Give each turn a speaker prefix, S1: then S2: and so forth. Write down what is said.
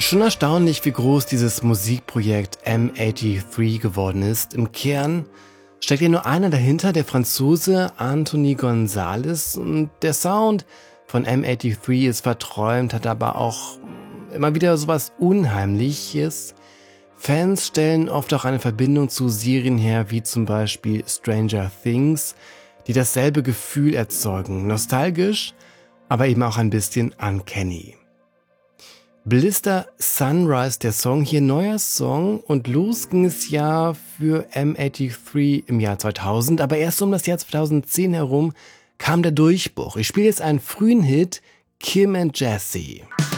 S1: Schon erstaunlich, wie groß dieses Musikprojekt M83 geworden ist. Im Kern steckt ja nur einer dahinter, der Franzose Anthony Gonzalez. Und der Sound von M83 ist verträumt, hat aber auch immer wieder sowas Unheimliches. Fans stellen oft auch eine Verbindung zu Serien her, wie zum Beispiel Stranger Things, die dasselbe Gefühl erzeugen. Nostalgisch, aber eben auch ein bisschen uncanny. Blister Sunrise, der Song hier, neuer Song, und los ging es ja für M83 im Jahr 2000, aber erst um das Jahr 2010 herum kam der Durchbruch. Ich spiele jetzt einen frühen Hit, Kim and Jesse.